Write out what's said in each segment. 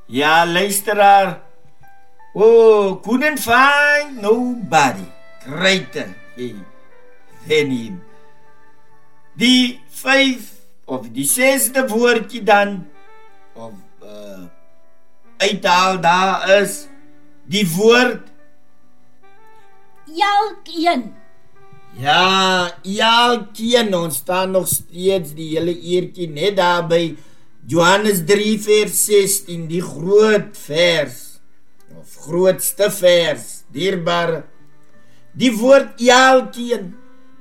Ja, luisteraar. Oh, couldn't find nobody greater than him. Die 5 of die 6de woordjie dan, of uithaal daar is, die woord Elkeen. Ja, elkeen, ons staan nog steeds die hele eertjie net daar by Johannes 3 vers 16, die groot vers, of grootste vers, dierbare, die woord elkeen,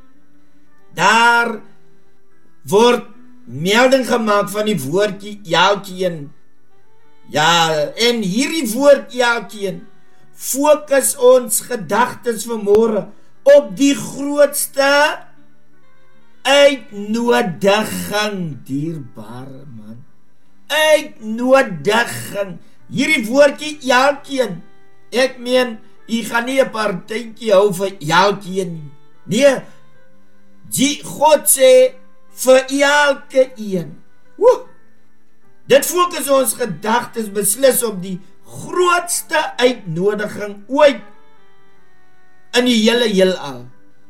daar word melding gemaak van die woordjie elkeen. Ja, en hierdie woord elkeen, fokus ons gedagtes vanmôre op die grootste uitnodiging, dierbare man. Uitnodiging. Hierdie woordjie elkeen. Ek meen, jy gaan nie 'n partytjie hou vir elkeen nie. Nee, God sê vir elke een. Dit fokus ons gedagtes beslis op die grootste uitnodiging ooit in die hele heelal.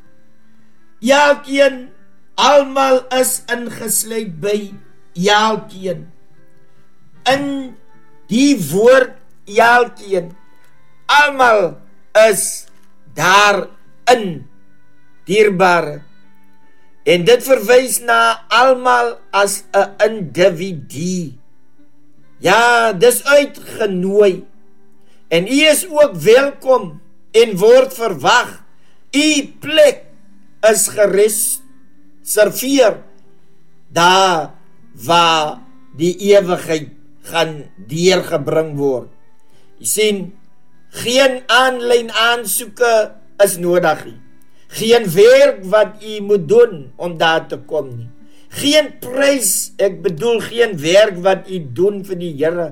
Elkeen, almal is ingesluit by elkeen. In die woord elkeen, almal is daarin, dierbare. En dit verwys na almal as 'n individu. Ja, dis uitgenooi. En u is ook welkom en word verwag. U plek is gereserveer daar waar die ewigheid gaan deurgebring word. Jy sien, geen aanlyn aansoeke is nodig nie. Geen werk wat u moet doen om daar te kom nie. Geen prys, ek bedoel geen werk wat u doen vir die Here,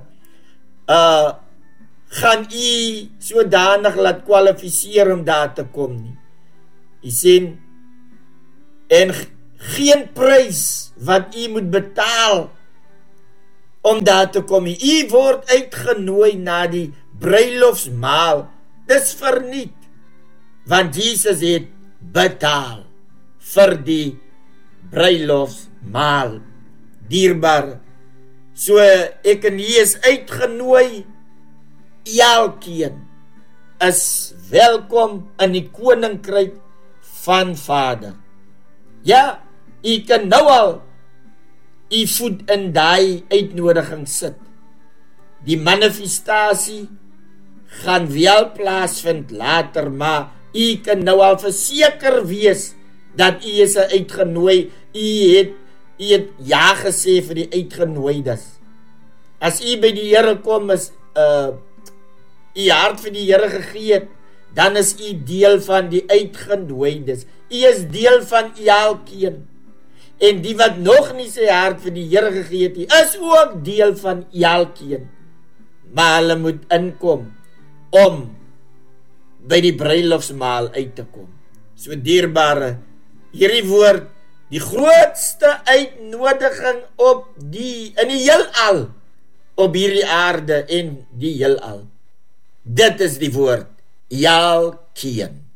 gaan u sodanig laat kwalifiseer om daar te kom nie. U sien, en geen prys wat u moet betaal om daar te kom nie. U word uitgenooi na die bruilofsmaal. Dis verniet, want Jesus het betaal vir die bruilofsmaal, dierbaar. So ek en jy is uitgenooi. Elkeen is welkom in die koninkryk van Vader. Ja, jy kan nou al jy voet in daai uitnodiging sit. Die manifestasie gaan wel plaasvind later, maar jy kan nou al verseker wees dat jy is uitgenooi. Jy het ja gesê vir die uitgenooides. As jy by die Here kom, is jy hart vir die Here gegee het, dan is jy deel van die uitgenooides. Jy is deel van elkeen. En die wat nog nie sy hart vir die Here gegee het, is ook deel van elkeen. Maar hulle moet inkom om by die bruilofsmaal uit te kom. So dierbare, hierdie woord, die grootste uitnodiging in die heelal, op hierdie aarde en die heelal. Dit is die woord, elkeen.